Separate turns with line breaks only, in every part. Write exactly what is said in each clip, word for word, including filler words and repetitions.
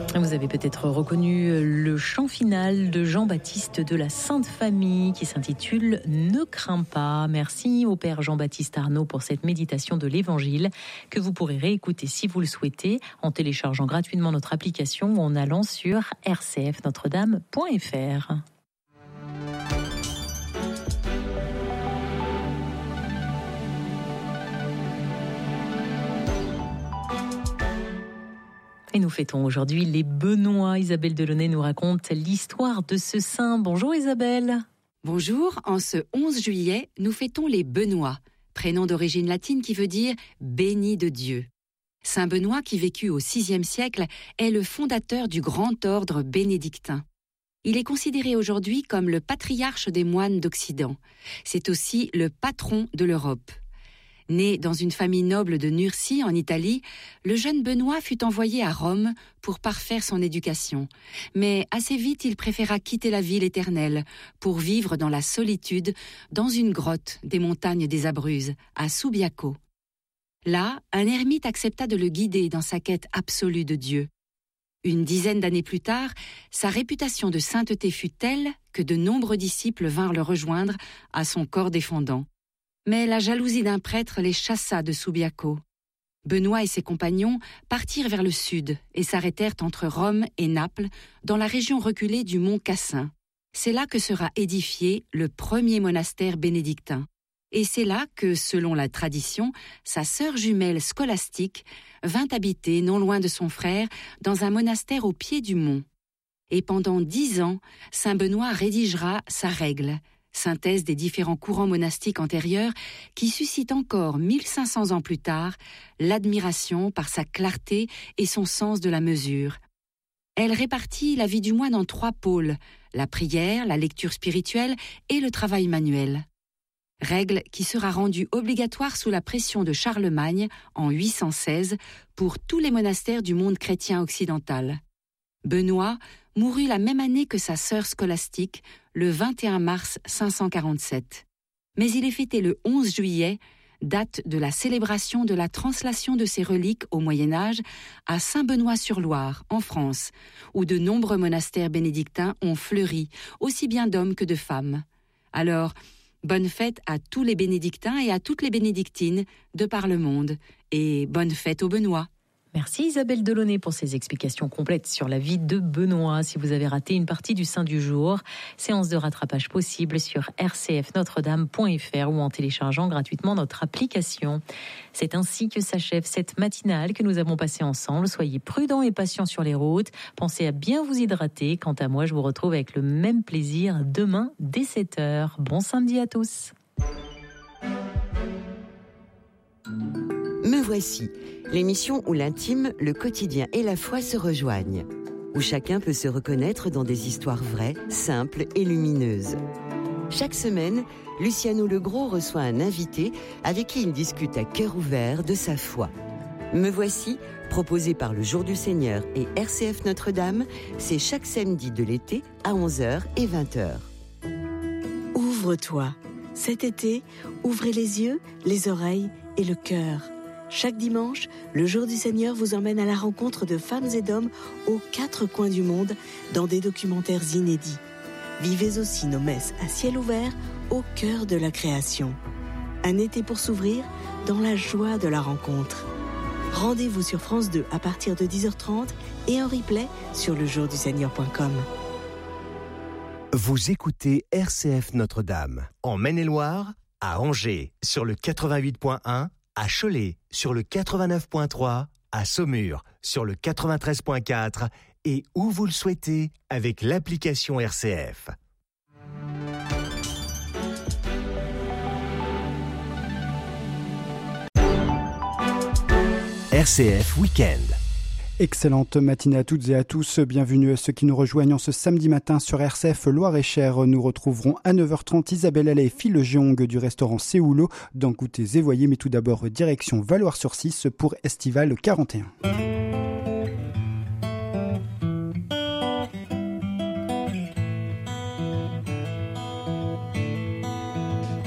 Vous avez peut-être reconnu le chant final de Jean-Baptiste de la Sainte Famille qui s'intitule « Ne crains pas ». Merci au Père Jean-Baptiste Arnaud pour cette méditation de l'Évangile que vous pourrez réécouter si vous le souhaitez en téléchargeant gratuitement notre application ou en allant sur r c f notre dame point f r. Et nous fêtons aujourd'hui les Benoît. Isabelle Delaunay nous raconte l'histoire de ce saint. Bonjour Isabelle.
Bonjour, en ce onze juillet, nous fêtons les Benoît, prénom d'origine latine qui veut dire « béni de Dieu ». Saint Benoît, qui vécut au sixième siècle, est le fondateur du grand ordre bénédictin. Il est considéré aujourd'hui comme le patriarche des moines d'Occident. C'est aussi le patron de l'Europe. Né dans une famille noble de Nursie, en Italie, le jeune Benoît fut envoyé à Rome pour parfaire son éducation. Mais assez vite, il préféra quitter la ville éternelle pour vivre dans la solitude, dans une grotte des montagnes des Abruzzes, à Subiaco. Là, un ermite accepta de le guider dans sa quête absolue de Dieu. Une dizaine d'années plus tard, sa réputation de sainteté fut telle que de nombreux disciples vinrent le rejoindre à son corps défendant. Mais la jalousie d'un prêtre les chassa de Subiaco. Benoît et ses compagnons partirent vers le sud et s'arrêtèrent entre Rome et Naples, dans la région reculée du mont Cassin. C'est là que sera édifié le premier monastère bénédictin. Et c'est là que, selon la tradition, sa sœur jumelle scolastique vint habiter non loin de son frère dans un monastère au pied du mont. Et pendant dix ans, saint Benoît rédigera sa règle, synthèse des différents courants monastiques antérieurs qui suscite encore mille cinq cents ans plus tard l'admiration par sa clarté et son sens de la mesure. Elle répartit la vie du moine en trois pôles, la prière, la lecture spirituelle et le travail manuel. Règle qui sera rendue obligatoire sous la pression de Charlemagne en huit cent seize pour tous les monastères du monde chrétien occidental. Benoît mourut la même année que sa sœur scolastique, le vingt et un mars cinq cent quarante-sept. Mais il est fêté le onze juillet, date de la célébration de la translation de ses reliques au Moyen-Âge à Saint-Benoît-sur-Loire, en France, où de nombreux monastères bénédictins ont fleuri, aussi bien d'hommes que de femmes. Alors, bonne fête à tous les bénédictins et à toutes les bénédictines de par le monde, et bonne fête aux Benoît.
Merci Isabelle Delaunay pour ces explications complètes sur la vie de Benoît. Si vous avez raté une partie du Saint du jour, séance de rattrapage possible sur r c f notre dame point f r ou en téléchargeant gratuitement notre application. C'est ainsi que s'achève cette matinale que nous avons passée ensemble. Soyez prudents et patients sur les routes. Pensez à bien vous hydrater. Quant à moi, je vous retrouve avec le même plaisir demain dès sept heures. Bon samedi à tous.
Me voici, l'émission où l'intime, le quotidien et la foi se rejoignent, où chacun peut se reconnaître dans des histoires vraies, simples et lumineuses. Chaque semaine, Luciano Legros reçoit un invité avec qui il discute à cœur ouvert de sa foi. Me voici, proposé par le Jour du Seigneur et R C F Notre-Dame, c'est chaque samedi de l'été à onze heures et vingt heures.
Ouvre-toi. Cet été, ouvrez les yeux, les oreilles et le cœur. Chaque dimanche, le Jour du Seigneur vous emmène à la rencontre de femmes et d'hommes aux quatre coins du monde dans des documentaires inédits. Vivez aussi nos messes à ciel ouvert au cœur de la création. Un été pour s'ouvrir dans la joie de la rencontre. Rendez-vous sur France deux à partir de dix heures trente et en replay sur le jour du seigneur point com.
Vous écoutez R C F Notre-Dame, en Maine-et-Loire, à Angers, sur le quatre-vingt-huit point un, à Cholet, sur le quatre-vingt-neuf point trois, à Saumur, sur le quatre-vingt-treize point quatre et où vous le souhaitez avec l'application R C F. R C F Week-end.
Excellente matinée à toutes et à tous. Bienvenue à ceux qui nous rejoignent en ce samedi matin sur R C F Loire-et-Cher. Nous retrouverons à neuf heures trente Isabelle Allais et Phil Jeong du restaurant Séoulo dans Goûters et Voyez. Mais tout d'abord, direction Valloires-sur-Cisse pour Estival quarante et un.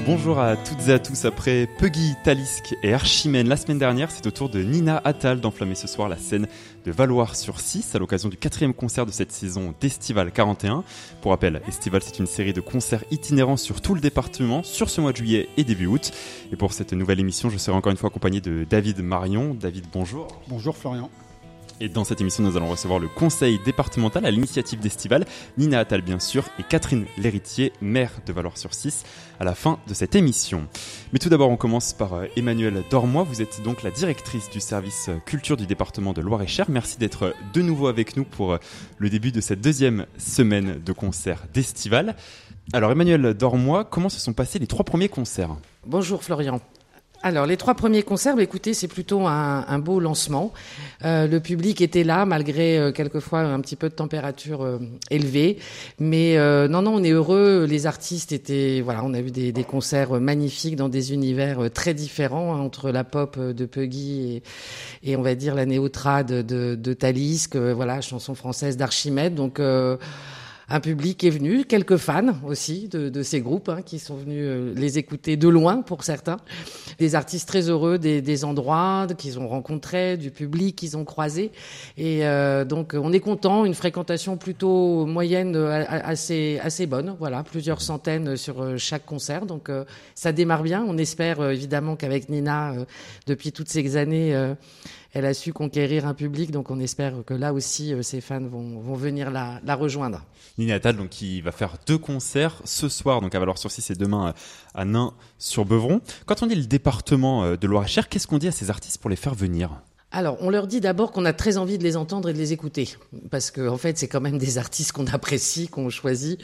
Bonjour à toutes et à tous. Après Peggy, Talisk et Archimède la semaine dernière, c'est au tour de Nina Attal d'enflammer ce soir la scène de Valloires-sur-Cisse à l'occasion du quatrième concert de cette saison d'Estival quarante et un. Pour rappel, Estival, c'est une série de concerts itinérants sur tout le département sur ce mois de juillet et début août. Et pour cette nouvelle émission, je serai encore une fois accompagné de David Marion. David, bonjour.
Bonjour Florian.
Et dans cette émission, nous allons recevoir le conseil départemental à l'initiative d'Estival, Nina Attal bien sûr, et Catherine Lhéritier, maire de Valloires-sur-Cisse, à la fin de cette émission. Mais tout d'abord, on commence par Emmanuelle Dormoy. Vous êtes donc la directrice du service culture du département de Loir-et-Cher. Merci d'être de nouveau avec nous pour le début de cette deuxième semaine de concert d'Estival. Alors Emmanuelle Dormoy, comment se sont passés les trois premiers concerts ?
Bonjour Florian. Alors, les trois premiers concerts, bah, écoutez, c'est plutôt un, un beau lancement. Euh, le public était là, malgré euh, quelquefois un petit peu de température euh, élevée. Mais euh, non, non, on est heureux. Les artistes étaient, voilà, on a vu des, des concerts magnifiques dans des univers très différents, hein, entre la pop de Peggy et, et on va dire la néo-trad de, de Talisk, euh, voilà, chanson française d'Archimède. Donc, euh, un public est venu, quelques fans aussi de, de ces groupes hein, qui sont venus euh, les écouter de loin pour certains. Des artistes très heureux des, des endroits qu'ils ont rencontrés, du public qu'ils ont croisé. Et euh, donc on est content, une fréquentation plutôt moyenne, assez assez bonne. Voilà, plusieurs centaines sur chaque concert. Donc euh, ça démarre bien. On espère euh, évidemment qu'avec Nina, euh, depuis toutes ces années, euh, elle a su conquérir un public. Donc on espère que là aussi, euh, ses fans vont, vont venir la, la rejoindre.
Nina Attal, donc, qui va faire deux concerts ce soir, donc à Valloires-sur-Cisse et demain à Nain-sur-Beuvron. Quand on dit le département de Loir-et-Cher, qu'est-ce qu'on dit à ces artistes pour les faire venir ?
Alors, on leur dit d'abord qu'on a très envie de les entendre et de les écouter, parce que en fait, c'est quand même des artistes qu'on apprécie, qu'on choisit.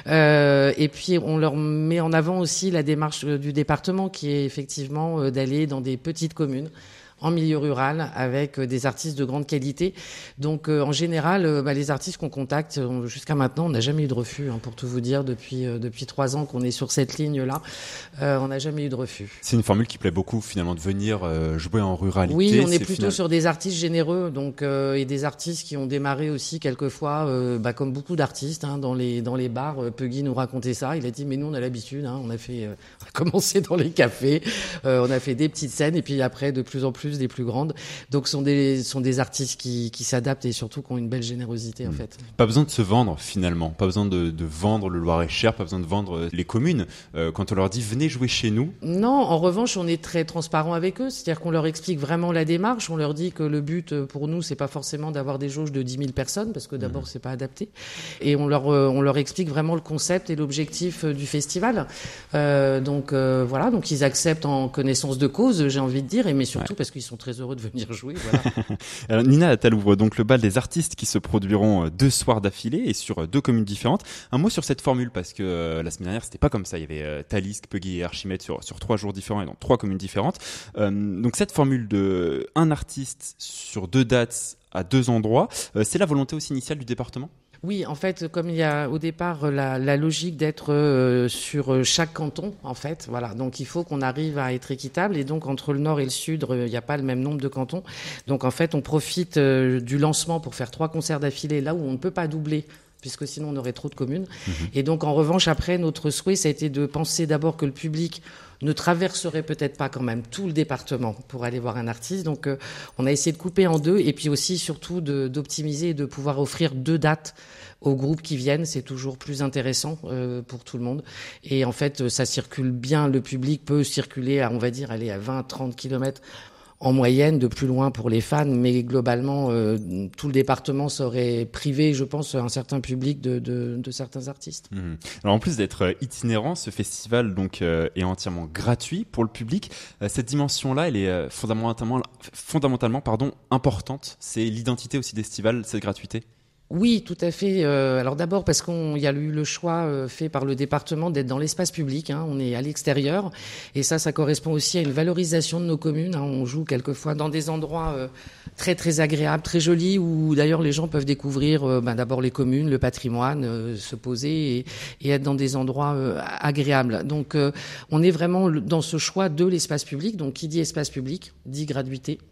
Euh, et puis, on leur met en avant aussi la démarche du département, qui est effectivement d'aller dans des petites communes, en milieu rural, avec des artistes de grande qualité. Donc, euh, en général, euh, bah, les artistes qu'on contacte, on, jusqu'à maintenant, on n'a jamais eu de refus, hein, pour tout vous dire, depuis euh, depuis trois ans qu'on est sur cette ligne-là, euh, on n'a jamais eu de refus.
C'est une formule qui plaît beaucoup, finalement, de venir euh, jouer en ruralité.
Oui, on est,
c'est
plutôt
final...
sur des artistes généreux, donc euh, et des artistes qui ont démarré aussi quelquefois, euh, bah, comme beaucoup d'artistes, hein, dans les dans les bars. Euh, Peggy nous racontait ça. Il a dit, mais nous, on a l'habitude, hein, on a fait, euh, on a commencé dans les cafés, euh, on a fait des petites scènes, et puis après, de plus en plus, des plus grandes. Donc, ce sont des, sont des artistes qui, qui s'adaptent et surtout qui ont une belle générosité, en mmh. fait.
Pas besoin de se vendre, finalement. Pas besoin de, de vendre le Loir-et-Cher, pas besoin de vendre les communes. Euh, quand on leur dit, venez jouer chez nous.
Non, en revanche, on est très transparent avec eux. C'est-à-dire qu'on leur explique vraiment la démarche. On leur dit que le but, pour nous, c'est pas forcément d'avoir des jauges de dix mille personnes, parce que d'abord, mmh. c'est pas adapté. Et on leur, on leur explique vraiment le concept et l'objectif du festival. Euh, donc, euh, voilà. Donc, ils acceptent en connaissance de cause, j'ai envie de dire, et mais surtout ouais. parce qu'ils sont très heureux de venir jouer. Voilà.
Alors, Nina Attal ouvre donc le bal des artistes qui se produiront deux soirs d'affilée et sur deux communes différentes. Un mot sur cette formule, parce que euh, la semaine dernière, c'était pas comme ça. Il y avait euh, Talisk, Peggy et Archimède sur, sur trois jours différents et dans trois communes différentes. Euh, donc, cette formule de un artiste sur deux dates à deux endroits, euh, c'est la volonté aussi initiale du département ?
Oui, en fait, comme il y a au départ la, la logique d'être euh, sur chaque canton, en fait, voilà. Donc, il faut qu'on arrive à être équitable. Et donc, entre le nord et le sud, il n'y a pas le même nombre de cantons. Donc, en fait, on profite euh, du lancement pour faire trois concerts d'affilée, là où on ne peut pas doubler, puisque sinon on aurait trop de communes. Mmh. Et donc, en revanche, après, notre souhait, ça a été de penser d'abord que le public ne traverserait peut-être pas quand même tout le département pour aller voir un artiste. Donc, euh, on a essayé de couper en deux et puis aussi, surtout, de, d'optimiser et de pouvoir offrir deux dates aux groupes qui viennent. C'est toujours plus intéressant euh, pour tout le monde. Et en fait, ça circule bien. Le public peut circuler à, on va dire, aller à vingt à trente kilomètres en moyenne, de plus loin pour les fans, mais globalement, euh, tout le département serait privé, je pense, un certain public de, de, de certains artistes.
Mmh. Alors en plus d'être itinérant, ce festival donc euh, est entièrement gratuit pour le public. Euh, cette dimension-là, elle est euh, fondamentalement, fondamentalement pardon, importante. C'est l'identité aussi d'Estival, cette gratuité.
Oui, tout à fait. Euh, alors d'abord parce qu'il y a eu le choix euh, fait par le département d'être dans l'espace public. Hein, on est à l'extérieur et ça, ça correspond aussi à une valorisation de nos communes. Hein, on joue quelquefois dans des endroits euh, très très agréables, très jolis, où d'ailleurs les gens peuvent découvrir euh, ben, d'abord les communes, le patrimoine, euh, se poser et, et être dans des endroits euh, agréables. Donc euh, on est vraiment dans ce choix de l'espace public. Donc qui dit espace public dit gratuité.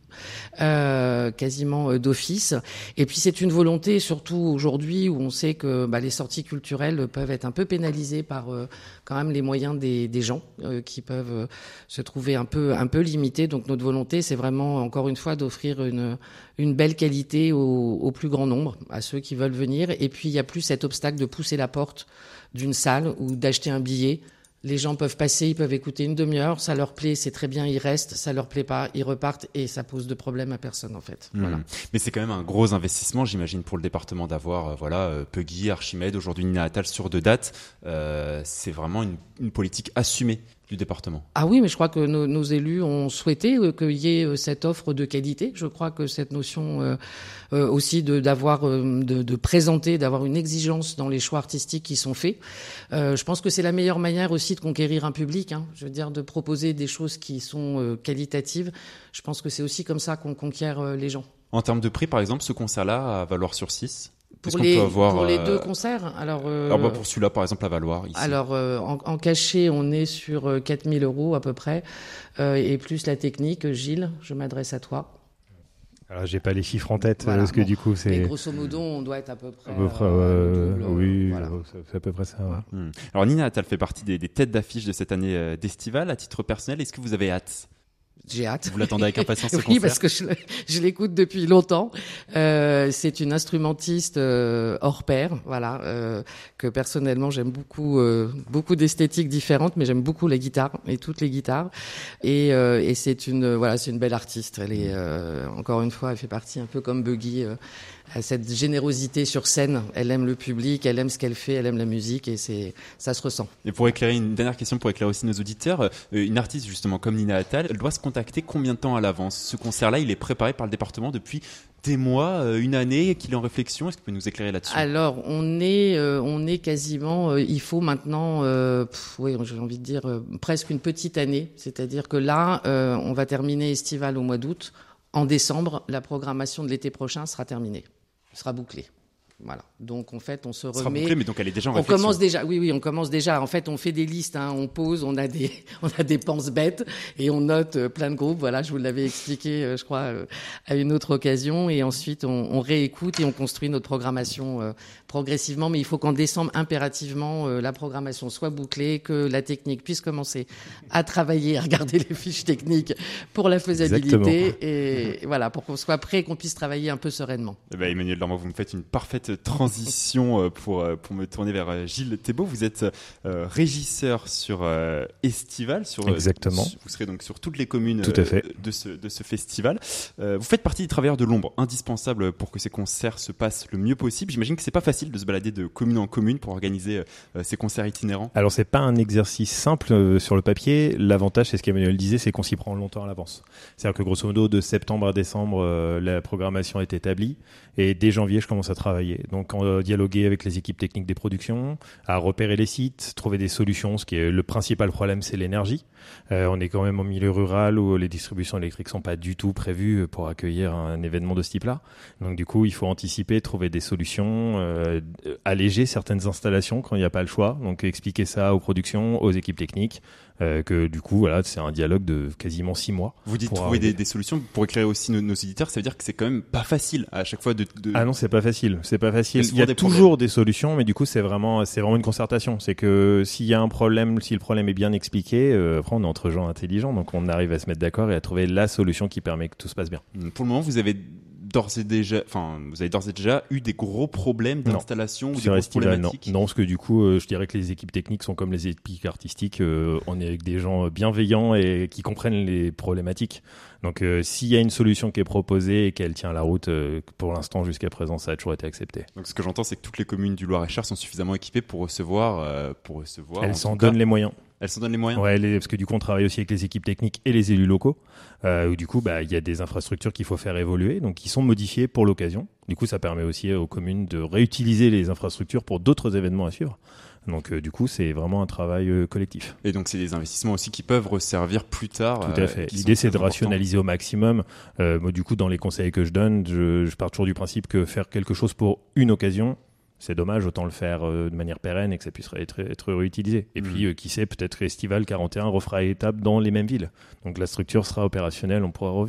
euh, quasiment euh, d'office. Et puis c'est une volonté, surtout aujourd'hui où on sait que bah, les sorties culturelles peuvent être un peu pénalisées par euh, quand même les moyens des, des gens euh, qui peuvent euh, se trouver un peu un peu limités. Donc notre volonté, c'est vraiment encore une fois d'offrir une une belle qualité au, au plus grand nombre, à ceux qui veulent venir. Et puis il y a plus cet obstacle de pousser la porte d'une salle ou d'acheter un billet. Les gens peuvent passer, ils peuvent écouter une demi-heure, ça leur plaît, c'est très bien, ils restent, ça leur plaît pas, ils repartent et ça pose de problème à personne en fait.
Mmh.
Voilà.
Mais c'est quand même un gros investissement, j'imagine, pour le département d'avoir euh, voilà euh, Peggy, Archimède, aujourd'hui Nina Attal sur deux dates. Euh, c'est vraiment une, une politique assumée du département.
Ah oui, mais je crois que nos, nos élus ont souhaité euh, qu'il y ait euh, cette offre de qualité. Je crois que cette notion euh, euh, aussi de d'avoir euh, de, de présenter, d'avoir une exigence dans les choix artistiques qui sont faits. Euh, je pense que c'est la meilleure manière aussi de conquérir un public. Hein. Je veux dire, de proposer des choses qui sont euh, qualitatives. Je pense que c'est aussi comme ça qu'on conquiert euh, les gens.
En termes de prix, par exemple, ce concert-là à Valoir-sur-Six.
Pour les, avoir, pour les deux euh... concerts, alors, euh...
alors bah pour celui-là, par exemple, à Valoir. Ici.
Alors, euh, en, en cachet, on est sur quatre mille euros à peu près, euh, et plus la technique. Gilles, je m'adresse à toi.
Alors, j'ai pas les chiffres en tête,
voilà,
parce que
bon,
du coup, c'est.
Mais grosso modo, on doit être à peu près.
À peu près,
euh,
euh, oui,
voilà.
c'est à peu près ça. Ouais.
Hum. Alors, Nina Attal fait partie des, des têtes d'affiche de cette année euh, d'Estival. À titre personnel, est-ce que vous avez hâte?
J'ai hâte.
Vous l'attendez avec impatience, ce
oui,
concert?
Parce que je, je l'écoute depuis longtemps. Euh, c'est une instrumentiste euh, hors pair, voilà, euh, que personnellement j'aime beaucoup, euh, beaucoup d'esthétiques différentes, mais j'aime beaucoup la guitare et toutes les guitares. Et, euh, et c'est une, voilà, c'est une belle artiste. Elle est, euh, encore une fois, elle fait partie un peu comme Buggy. Euh, à cette générosité sur scène, elle aime le public, elle aime ce qu'elle fait, elle aime la musique et c'est, ça se ressent.
Et pour éclairer, une dernière question pour éclairer aussi nos auditeurs, euh, une artiste justement comme Nina Attal, elle doit se contacter combien de temps à l'avance? Ce concert-là, il est préparé par le département depuis des mois, euh, une année, qu'il est en réflexion. Est-ce que vous pouvez nous éclairer là-dessus?
Alors, on est, euh, on est quasiment, euh, il faut maintenant, euh, pff, oui, j'ai envie de dire euh, presque une petite année. C'est-à-dire que là, euh, on va terminer Estival au mois d'août. En décembre, la programmation de l'été prochain sera terminée. Sera bouclée. Voilà. Donc en fait, on se remet.
Sera bouclée, mais donc elle est déjà en
on
réflexion.
commence déjà. Oui, oui, on commence déjà. En fait, on fait des listes. Hein, on pose. On a des, on a des penses bêtes et on note euh, plein de groupes. Voilà, je vous l'avais expliqué, euh, je crois, euh, à une autre occasion. Et ensuite, on, on réécoute et on construit notre programmation euh, progressivement. Mais il faut qu'en décembre, impérativement, euh, la programmation soit bouclée, que la technique puisse commencer à travailler, à regarder les fiches techniques pour la faisabilité et, et voilà, pour qu'on soit prêt et qu'on puisse travailler un peu sereinement.
Eh ben, Emmanuel Normand, vous me faites une parfaite transition pour, pour me tourner vers Gilles Thébault. Vous êtes euh, régisseur sur euh, Estival. Sur,
Exactement.
Euh, vous serez donc sur toutes les communes
Tout à fait.
Euh, de, ce, de ce festival. Euh, vous faites partie des travailleurs de l'ombre, indispensables pour que ces concerts se passent le mieux possible. J'imagine que c'est pas facile de se balader de commune en commune pour organiser euh, ces concerts itinérants.
Alors c'est pas un exercice simple euh, sur le papier. L'avantage, c'est ce qu'Emmanuel disait, c'est qu'on s'y prend longtemps à l'avance. C'est-à-dire que grosso modo, de septembre à décembre, euh, la programmation est établie et dès janvier, je commence à travailler. Donc, on dialoguer avec les équipes techniques des productions, à repérer les sites, trouver des solutions. Ce qui est le principal problème, c'est l'énergie. Euh, on est quand même en milieu rural où les distributions électriques sont pas du tout prévues pour accueillir un événement de ce type-là. Donc, du coup, il faut anticiper, trouver des solutions, euh, alléger certaines installations quand il n'y a pas le choix. Donc, expliquer ça aux productions, aux équipes techniques. Euh, que du coup, voilà, c'est un dialogue de quasiment six mois.
Vous dites trouver des, des solutions pour éclairer aussi nos, nos éditeurs. Ça veut dire que c'est quand même pas facile à chaque fois de. de...
Ah non, c'est pas facile. C'est pas facile. Il y a,
il y a des
toujours
problèmes.
Des solutions, mais du coup, c'est vraiment, c'est vraiment une concertation. C'est que s'il y a un problème, si le problème est bien expliqué, euh, après, on est entre gens intelligents, donc on arrive à se mettre d'accord et à trouver la solution qui permet que tout se passe bien.
Pour le moment, vous avez d'ores et déjà, enfin, vous avez d'ores et déjà eu des gros problèmes d'installation ou des grosses problématiques?
Non, non, parce que du coup, euh, je dirais que les équipes techniques sont comme les équipes artistiques. Euh, on est avec des gens bienveillants et qui comprennent les problématiques. Donc, euh, s'il y a une solution qui est proposée et qu'elle tient la route, euh, pour l'instant, jusqu'à présent, ça a toujours été accepté.
Donc, ce que j'entends, c'est que toutes les communes du Loir-et-Cher sont suffisamment équipées pour recevoir, euh, pour recevoir.
Elles s'en donnent les moyens.
Elles s'en donnent les moyens.
Ouais, les, parce que du coup, on travaille aussi avec les équipes techniques et les élus locaux. Euh, où du coup, bah, il y a des infrastructures qu'il faut faire évoluer, donc qui sont modifiées pour l'occasion. Du coup, ça permet aussi aux communes de réutiliser les infrastructures pour d'autres événements à suivre. Donc, euh, du coup, c'est vraiment un travail euh, collectif.
Et donc, c'est des investissements aussi qui peuvent resservir plus tard.
Tout à fait. Euh, L'idée, c'est de rationaliser au maximum. Euh, moi, du coup, dans les conseils que je donne, je, je pars toujours du principe que faire quelque chose pour une occasion, c'est dommage, autant le faire euh, de manière pérenne et que ça puisse être, être réutilisé. Et mmh. puis, euh, qui sait, peut-être Estival quarante et un refera étape dans les mêmes villes. Donc, la structure sera opérationnelle, on pourra revenir.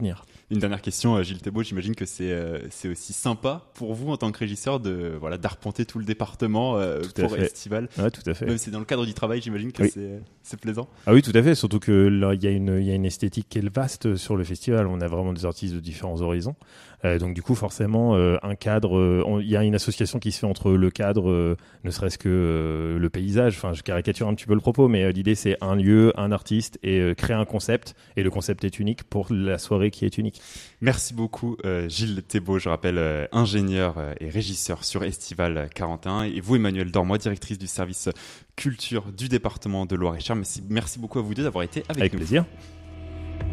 Une dernière question, Gilles Thébault, j'imagine que c'est, euh, c'est aussi sympa pour vous en tant que régisseur de, voilà, d'arpenter tout le département euh, pour Estival.
Ouais, tout à fait.
Même si c'est dans le cadre du travail, j'imagine que
oui.
c'est, c'est plaisant.
Ah oui, tout à fait, surtout que là, il y a une, il y a une esthétique qui est vaste sur le festival. On a vraiment des artistes de différents horizons. Euh, donc du coup, forcément, euh, un cadre, il euh, y a une association qui se fait entre le cadre, euh, ne serait-ce que euh, le paysage. Enfin, je caricature un petit peu le propos, mais euh, l'idée c'est un lieu, un artiste et euh, créer un concept. Et le concept est unique pour la soirée qui est unique.
Merci beaucoup, euh, Gilles Thébault, je rappelle, euh, ingénieur euh, et régisseur sur Estival quarante et un. Et vous, Emmanuelle Dormoy, directrice du service culture du département de Loire-et-Cher. Merci, merci beaucoup à vous deux d'avoir été avec,
avec
nous.
Avec plaisir.